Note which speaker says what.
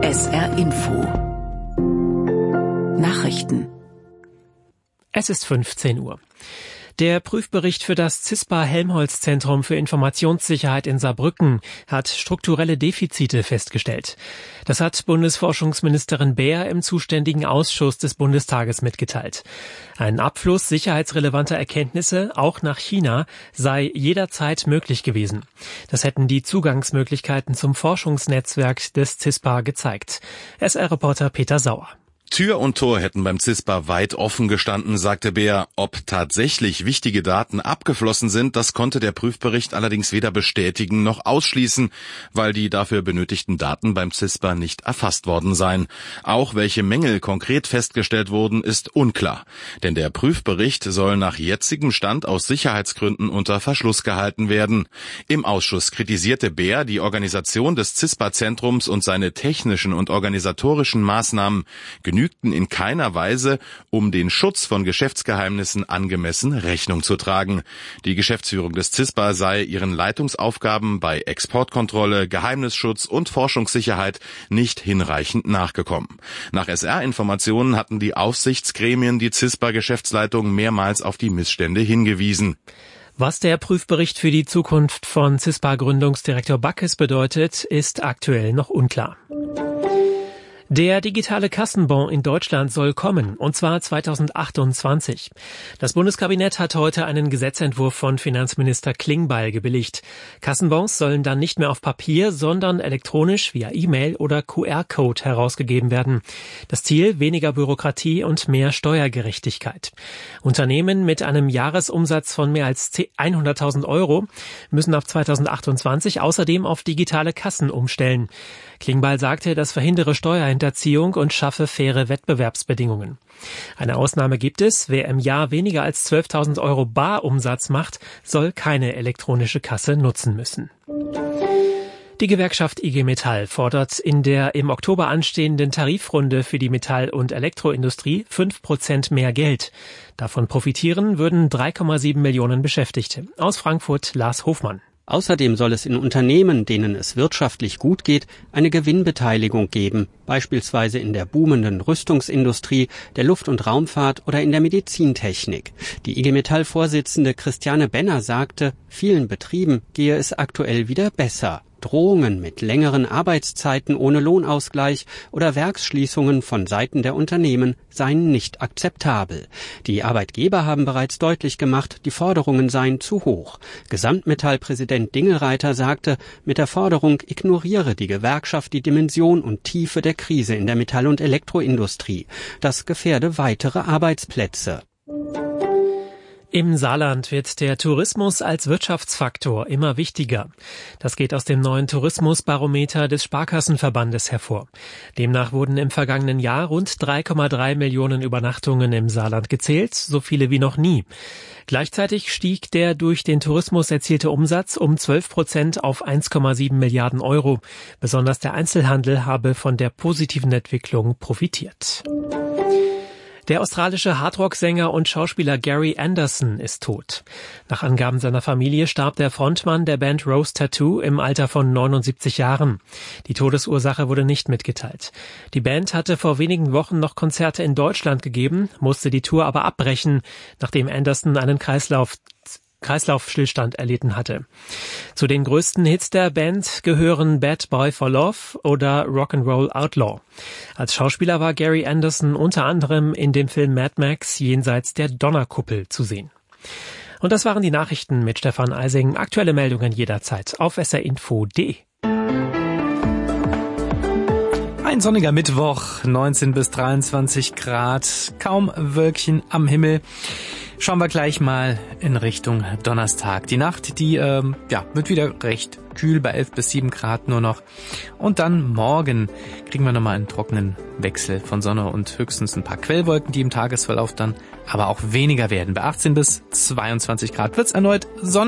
Speaker 1: SR Info Nachrichten.
Speaker 2: Es ist 15 Uhr. Der Prüfbericht für das CISPA-Helmholtz-Zentrum für Informationssicherheit in Saarbrücken hat strukturelle Defizite festgestellt. Das hat Bundesforschungsministerin Baer im zuständigen Ausschuss des Bundestages mitgeteilt. Ein Abfluss sicherheitsrelevanter Erkenntnisse, auch nach China, sei jederzeit möglich gewesen. Das hätten die Zugangsmöglichkeiten zum Forschungsnetzwerk des CISPA gezeigt. SR-Reporter Peter Sauer.
Speaker 3: Tür und Tor hätten beim CISPA weit offen gestanden, sagte Baer. Ob tatsächlich wichtige Daten abgeflossen sind, das konnte der Prüfbericht allerdings weder bestätigen noch ausschließen, weil die dafür benötigten Daten beim CISPA nicht erfasst worden seien. Auch welche Mängel konkret festgestellt wurden, ist unklar. Denn der Prüfbericht soll nach jetzigem Stand aus Sicherheitsgründen unter Verschluss gehalten werden. Im Ausschuss kritisierte Baer die Organisation des CISPA-Zentrums und seine technischen und organisatorischen Maßnahmen genügten in keiner Weise, um den Schutz von Geschäftsgeheimnissen angemessen Rechnung zu tragen. Die Geschäftsführung des CISPA sei ihren Leitungsaufgaben bei Exportkontrolle, Geheimnisschutz und Forschungssicherheit nicht hinreichend nachgekommen. Nach SR-Informationen hatten die Aufsichtsgremien die CISPA-Geschäftsleitung mehrmals auf die Missstände hingewiesen.
Speaker 2: Was der Prüfbericht für die Zukunft von CISPA-Gründungsdirektor Backes bedeutet, ist aktuell noch unklar. Der digitale Kassenbon in Deutschland soll kommen, und zwar 2028. Das Bundeskabinett hat heute einen Gesetzentwurf von Finanzminister Klingbeil gebilligt. Kassenbons sollen dann nicht mehr auf Papier, sondern elektronisch via E-Mail oder QR-Code herausgegeben werden. Das Ziel: weniger Bürokratie und mehr Steuergerechtigkeit. Unternehmen mit einem Jahresumsatz von mehr als 100.000 Euro müssen ab 2028 außerdem auf digitale Kassen umstellen. Klingbeil sagte, das verhindere Steuerhinterziehung und schaffe faire Wettbewerbsbedingungen. Eine Ausnahme gibt es: wer im Jahr weniger als 12.000 Euro Barumsatz macht, soll keine elektronische Kasse nutzen müssen. Die Gewerkschaft IG Metall fordert in der im Oktober anstehenden Tarifrunde für die Metall- und Elektroindustrie 5% mehr Geld. Davon profitieren würden 3,7 Millionen Beschäftigte. Aus Frankfurt Lars Hofmann.
Speaker 4: Außerdem soll es in Unternehmen, denen es wirtschaftlich gut geht, eine Gewinnbeteiligung geben, beispielsweise in der boomenden Rüstungsindustrie, der Luft- und Raumfahrt oder in der Medizintechnik. Die IG Metall-Vorsitzende Christiane Benner sagte, vielen Betrieben gehe es aktuell wieder besser. Drohungen mit längeren Arbeitszeiten ohne Lohnausgleich oder Werksschließungen von Seiten der Unternehmen seien nicht akzeptabel. Die Arbeitgeber haben bereits deutlich gemacht, die Forderungen seien zu hoch. Gesamtmetall-Präsident Dingelreiter sagte, mit der Forderung ignoriere die Gewerkschaft die Dimension und Tiefe der Krise in der Metall- und Elektroindustrie. Das gefährde weitere Arbeitsplätze.
Speaker 2: Im Saarland wird der Tourismus als Wirtschaftsfaktor immer wichtiger. Das geht aus dem neuen Tourismusbarometer des Sparkassenverbandes hervor. Demnach wurden im vergangenen Jahr rund 3,3 Millionen Übernachtungen im Saarland gezählt, so viele wie noch nie. Gleichzeitig stieg der durch den Tourismus erzielte Umsatz um 12% auf 1,7 Milliarden Euro. Besonders der Einzelhandel habe von der positiven Entwicklung profitiert. Der australische Hardrock-Sänger und Schauspieler Gary Anderson ist tot. Nach Angaben seiner Familie starb der Frontmann der Band Rose Tattoo im Alter von 79 Jahren. Die Todesursache wurde nicht mitgeteilt. Die Band hatte vor wenigen Wochen noch Konzerte in Deutschland gegeben, musste die Tour aber abbrechen, nachdem Anderson einen Kreislaufstillstand erlitten hatte. Zu den größten Hits der Band gehören Bad Boy for Love oder Rock'n'Roll Outlaw. Als Schauspieler war Gary Anderson unter anderem in dem Film Mad Max jenseits der Donnerkuppel zu sehen. Und das waren die Nachrichten mit Stefan Eising. Aktuelle Meldungen jederzeit auf srinfo.de.
Speaker 5: Ein sonniger Mittwoch, 19 bis 23 Grad, kaum Wölkchen am Himmel. Schauen wir gleich mal in Richtung Donnerstag. Die Nacht, die wird wieder recht kühl bei 11 bis 7 Grad nur noch. Und dann morgen kriegen wir nochmal einen trockenen Wechsel von Sonne und höchstens ein paar Quellwolken, die im Tagesverlauf dann aber auch weniger werden. Bei 18 bis 22 Grad wird's erneut sonnig.